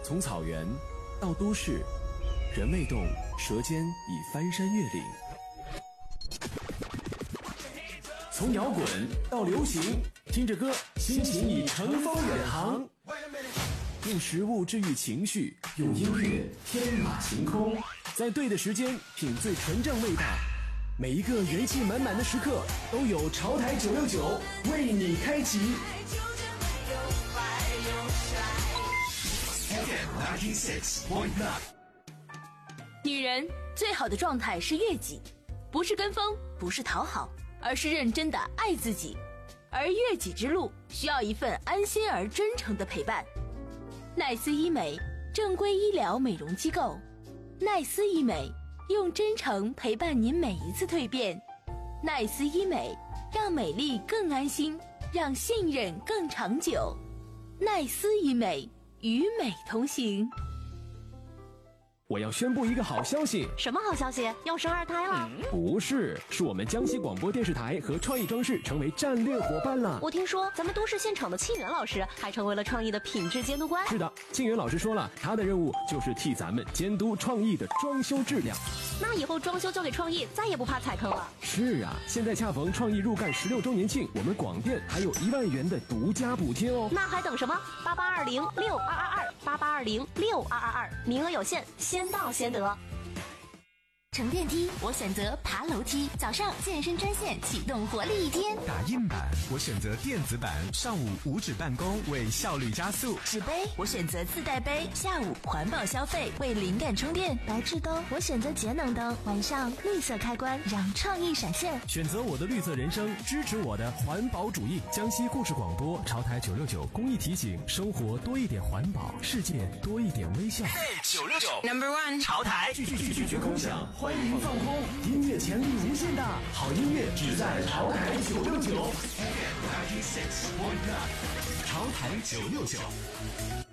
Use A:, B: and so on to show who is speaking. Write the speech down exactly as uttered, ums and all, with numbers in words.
A: 从草原到都市，人未动，舌尖已翻山越岭。从摇滚到流行，听着歌，心情已乘风远航。用食物治愈情绪，用音乐天马行空，在对的时间品最纯正味道。每一个元气满满的时刻，都有潮台九六九为你开启。
B: 女人最好的状态是悦己，不是跟风，不是讨好，而是认真的爱自己。而悦己之路需要一份安心而真诚的陪伴。奈斯医美，正规医疗美容机构。奈斯医美，用真诚陪伴您每一次蜕变。奈斯医美，让美丽更安心，让信任更长久。奈斯医美，与美同行。
A: 我要宣布一个好消息。
C: 什么好消息？要生二胎了？
A: 不是，是我们江西广播电视台和创意装饰成为战略伙伴了。
C: 我听说咱们都市现场的庆元老师还成为了创意的品质监督官。
A: 是的，庆元老师说了，他的任务就是替咱们监督创意的装修质量。
C: 那以后装修交给创意，再也不怕踩坑了。
A: 是啊，现在恰逢创意入干十六周年庆，我们广电还有一万元的独家补贴哦。
C: 那还等什么？八八二零六二二二，八八二零六二二二，名额有限，先到先得。
D: 乘电梯，我选择爬楼梯。早上健身专线启动活力一天。
E: 打印版，我选择电子版。上午无纸办公，为效率加速。
D: 纸杯，我选择自带杯。下午环保消费，为灵感充电。白炽灯，我选择节能灯。晚上绿色开关，让创意闪现。
A: 选择我的绿色人生，支持我的环保主义。江西故事广播，潮台九六九公益提醒：生活多一点环保，世界多一点微笑。
E: 九六九
F: Number One
E: 潮台，
A: 拒拒拒拒绝空想。欢迎放空，音乐潜力无限大，好音乐只在潮台九六九。
E: 潮台九六九。